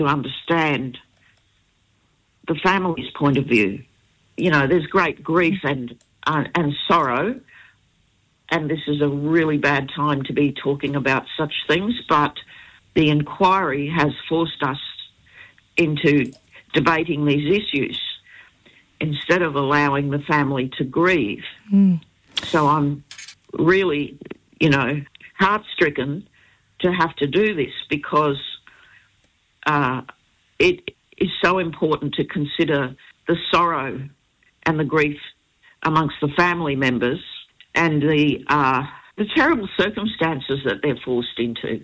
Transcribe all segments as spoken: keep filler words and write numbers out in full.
to understand the family's point of view. You know, there's great grief and uh, and sorrow, and this is a really bad time to be talking about such things, but the inquiry has forced us into debating these issues instead of allowing the family to grieve. Mm. So I'm really, you know, heart-stricken to have to do this because uh, it is so important to consider the sorrow and the grief amongst the family members and the uh, the terrible circumstances that they're forced into.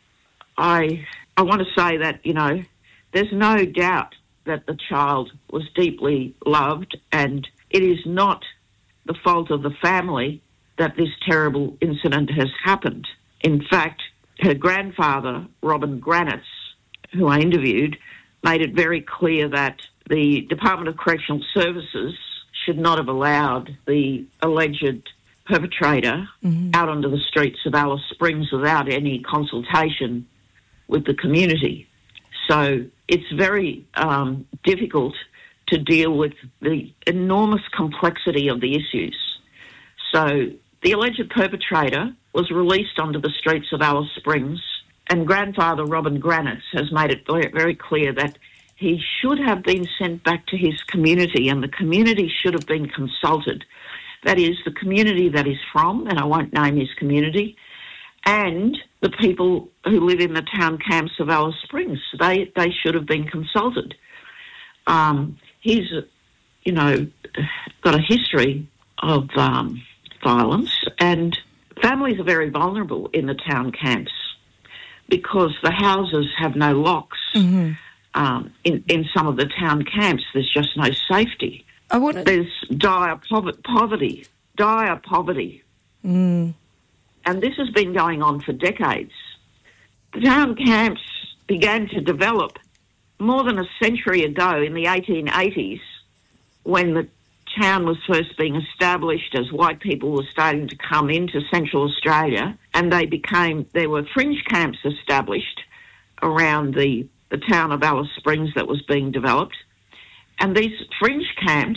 I I want to say that, you know, there's no doubt that the child was deeply loved, and it is not the fault of the family that this terrible incident has happened. In fact, her grandfather, Robin Granitz, who I interviewed, made it very clear that the Department of Correctional Services should not have allowed the alleged perpetrator mm-hmm. out onto the streets of Alice Springs without any consultation with the community. So it's very um, difficult to deal with the enormous complexity of the issues. So the alleged perpetrator was released onto the streets of Alice Springs, and grandfather Robin Granitz has made it very clear that he should have been sent back to his community, and the community should have been consulted. That is, the community that he's from, and I won't name his community, and the people who live in the town camps of Alice Springs. They they should have been consulted. Um, he's, you know, got a history of um, violence, and families are very vulnerable in the town camps because the houses have no locks. Mm-hmm. Um, in, in some of the town camps, there's just no safety. I wouldn't... There's dire pov- poverty, dire poverty. Mm. And this has been going on for decades. The town camps began to develop more than a century ago in the eighteen eighties when the town was first being established as white people were starting to come into Central Australia, and they became, there were fringe camps established around the, the town of Alice Springs that was being developed. And these fringe camps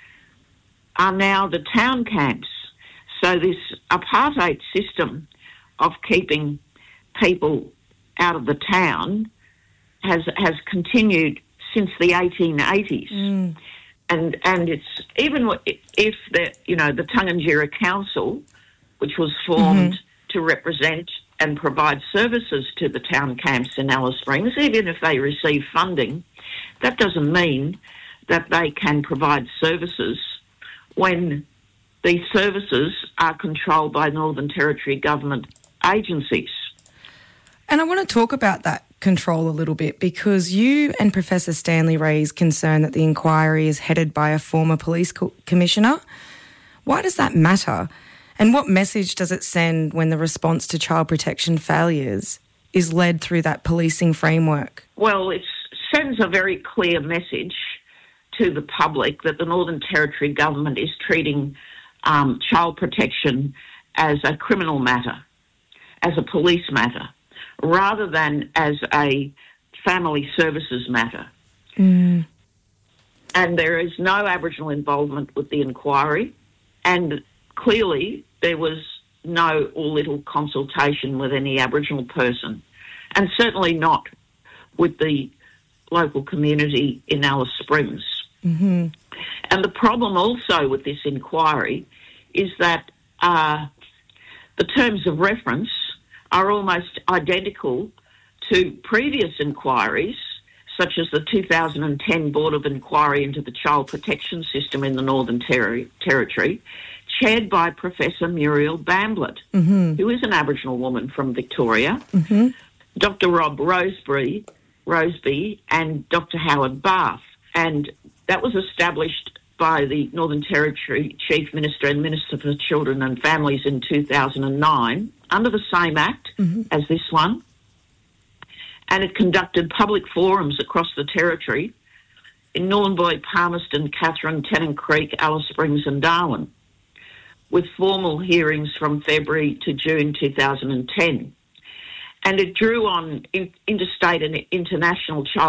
are now the town camps. So this apartheid system of keeping people out of the town has has continued since the eighteen eighties. Mm. And and it's even if the you know the Tungunjira Council, which was formed mm-hmm. to represent and provide services to the town camps in Alice Springs, even if they receive funding, that doesn't mean that they can provide services when these services are controlled by Northern Territory government agencies. And I want to talk about that control a little bit because you and Professor Stanley raised concern that the inquiry is headed by a former police co- commissioner. Why does that matter? And what message does it send when the response to child protection failures is led through that policing framework? Well, it sends a very clear message to the public that the Northern Territory government is treating um, child protection as a criminal matter, as a police matter, rather than as a family services matter. Mm. And there is no Aboriginal involvement with the inquiry, and clearly there was no or little consultation with any Aboriginal person, and certainly not with the local community in Alice Springs. Mm-hmm. And the problem also with this inquiry is that uh, the terms of reference are almost identical to previous inquiries, such as the two thousand ten Board of Inquiry into the Child Protection System in the Northern Ter- Territory, chaired by Professor Muriel Bamblett, mm-hmm. who is an Aboriginal woman from Victoria, mm-hmm. Doctor Rob Roseberry, Roseby and Doctor Howard Barth. And that was established by the Northern Territory Chief Minister and Minister for Children and Families in two thousand nine under the same Act mm-hmm. as this one. And it conducted public forums across the Territory in Nhulunbuy, Palmerston, Katherine, Tennant Creek, Alice Springs and Darwin, with formal hearings from February to June two thousand ten. and it drew on in, interstate and international child